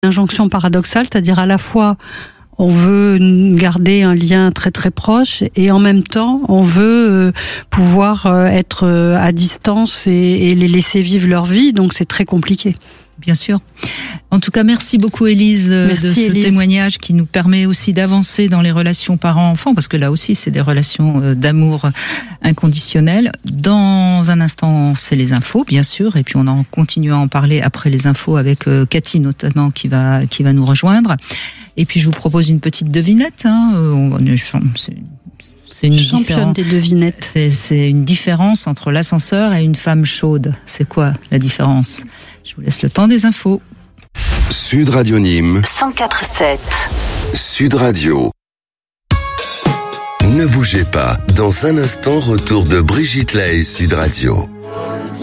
Injonction paradoxale, c'est-à-dire à la fois on veut garder un lien très très proche et en même temps on veut pouvoir être à distance et les laisser vivre leur vie, donc c'est très compliqué. Bien sûr. En tout cas, merci beaucoup Élise de ce témoignage qui nous permet aussi d'avancer dans les relations parents-enfants, parce que là aussi c'est des relations d'amour inconditionnel. Dans un instant, c'est les infos, bien sûr, et puis on en continue à en parler après les infos avec Cathy notamment qui va nous rejoindre. Et puis je vous propose une petite devinette. C'est une championne des devinettes. C'est une différence entre l'ascenseur et une femme chaude. C'est quoi la différence ? Je vous laisse le temps des infos. Sud Radio Nîmes 104.7. Sud Radio. Ne bougez pas. Dans un instant, retour de Brigitte Lahaie, Sud Radio.